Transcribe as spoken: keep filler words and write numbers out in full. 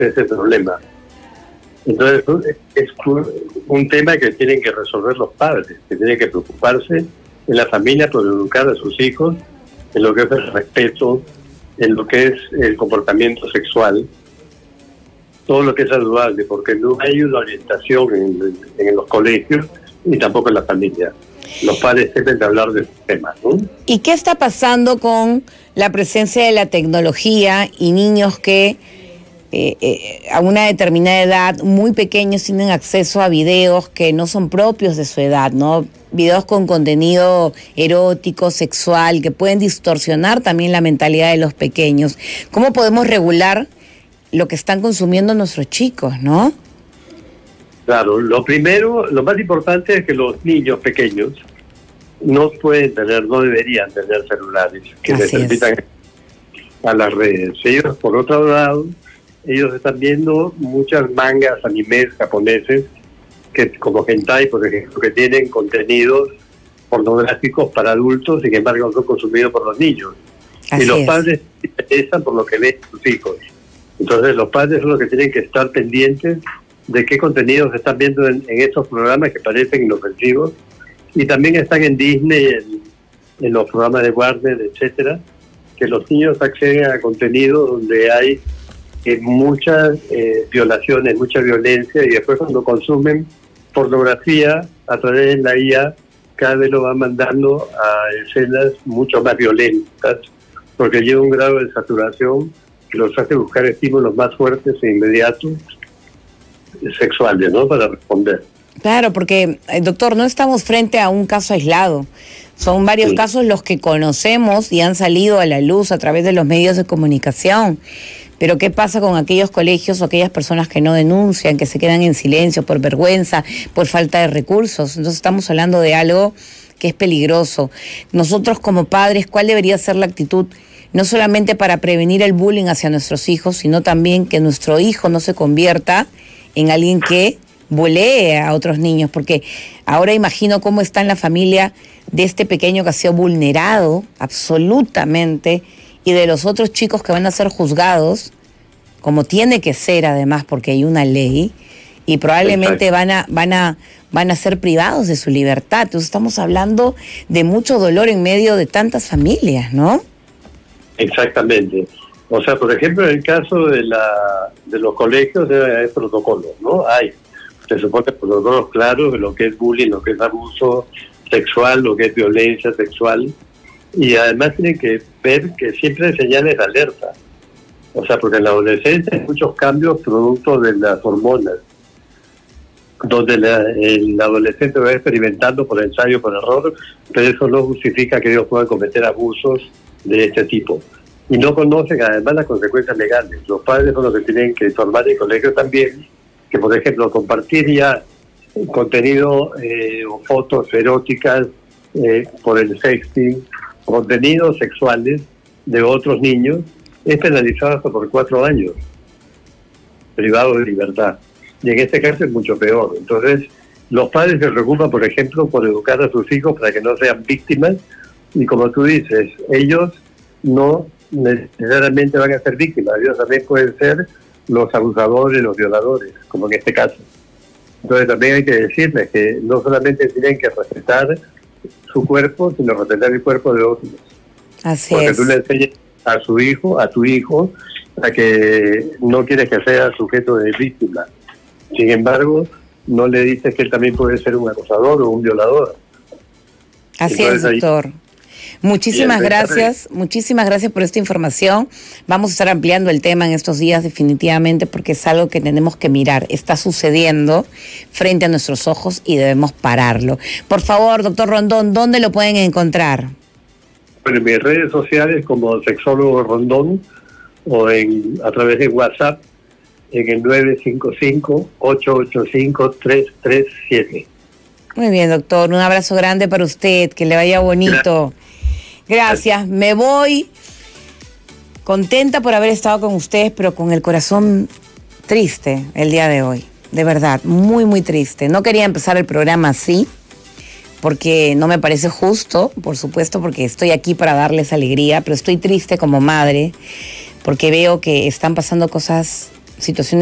ese problema. Entonces es un tema que tienen que resolver los padres, que tienen que preocuparse en la familia por educar a sus hijos en lo que es el respeto, en lo que es el comportamiento sexual, todo lo que es saludable, porque no hay una orientación en, en los colegios y tampoco en la familia. Los padres deben de hablar de estos temas, ¿no? ¿Y qué está pasando con la presencia de la tecnología y niños que eh, eh, a una determinada edad, muy pequeños, tienen acceso a videos que no son propios de su edad, ¿no? Videos con contenido erótico, sexual, que pueden distorsionar también la mentalidad de los pequeños? ¿Cómo podemos regular lo que están consumiendo nuestros chicos, no? Claro, lo primero, lo más importante es que los niños pequeños no pueden tener, no deberían tener celulares que les permitan a las redes. Ellos, por otro lado, ellos están viendo muchas mangas, animes japoneses, que como hentai, por ejemplo, que tienen contenidos pornográficos para adultos y que, sin embargo, son consumidos por los niños. Así y los es. padres se interesan por lo que ven sus hijos. Entonces, los padres son los que tienen que estar pendientes de qué contenidos están viendo en, en estos programas que parecen inofensivos, y también están en Disney, en, en los programas de Warner, etcétera, que los niños acceden a contenido donde hay eh, muchas eh, violaciones, mucha violencia, y después cuando consumen pornografía a través de la I A, cada vez lo van mandando a escenas mucho más violentas, porque lleva un grado de saturación que los hace buscar estímulos más fuertes e inmediatos sexuales, ¿no?, para responder. Claro, porque, eh, doctor, no estamos frente a un caso aislado. Son varios sí. casos los que conocemos y han salido a la luz a través de los medios de comunicación. Pero ¿qué pasa con aquellos colegios o aquellas personas que no denuncian, que se quedan en silencio por vergüenza, por falta de recursos? Entonces estamos hablando de algo que es peligroso. Nosotros como padres, ¿cuál debería ser la actitud? No solamente para prevenir el bullying hacia nuestros hijos, sino también que nuestro hijo no se convierta en alguien que bulee a otros niños, porque ahora imagino cómo está en la familia de este pequeño que ha sido vulnerado absolutamente, y de los otros chicos que van a ser juzgados, como tiene que ser además, porque hay una ley, y probablemente Exacto. van a, van a, van a ser privados de su libertad. Entonces estamos hablando de mucho dolor en medio de tantas familias, ¿no? Exactamente. O sea, por ejemplo, en el caso de la de los colegios hay protocolos, ¿no? Hay, se supone protocolos claros de lo que es bullying, lo que es abuso sexual, lo que es violencia sexual, y además tienen que ver que siempre hay señales de alerta. O sea, porque en la adolescencia hay muchos cambios producto de las hormonas, donde la, el adolescente va experimentando por ensayo, por error, pero eso no justifica que ellos puedan cometer abusos de este tipo. Y no conocen además las consecuencias legales. Los padres son los que tienen que informar en el colegio también, que por ejemplo compartir ya contenido eh, o fotos eróticas eh, por el sexting, contenidos sexuales de otros niños, es penalizado hasta por cuatro años, privado de libertad. Y en este caso es mucho peor. Entonces, los padres se preocupan, por ejemplo, por educar a sus hijos para que no sean víctimas, y como tú dices, ellos no necesariamente van a ser víctimas, ellos también pueden ser los abusadores, los violadores, como en este caso. Entonces también hay que decirles que no solamente tienen que respetar su cuerpo, sino respetar el cuerpo de otros. Así Porque es. tú le enseñas a su hijo, a tu hijo, a que no quieres que sea sujeto de víctima. Sin embargo, no le dices que él también puede ser un acosador o un violador. Así Entonces, es, doctor. Ahí, Muchísimas gracias, muchísimas gracias por esta información. Vamos a estar ampliando el tema en estos días definitivamente, porque es algo que tenemos que mirar. Está sucediendo frente a nuestros ojos y debemos pararlo. Por favor, doctor Rondón, ¿dónde lo pueden encontrar? Bueno, en mis redes sociales como sexólogo Rondón, o en a través de WhatsApp en el nueve cinco cinco, ocho ocho cinco, tres tres siete. Muy bien, doctor. Un abrazo grande para usted. Que le vaya bonito. Gracias. Gracias. Me voy contenta por haber estado con ustedes, pero con el corazón triste el día de hoy. De verdad, muy, muy triste. No quería empezar el programa así, porque no me parece justo, por supuesto, porque estoy aquí para darles alegría, pero estoy triste como madre, porque veo que están pasando cosas situación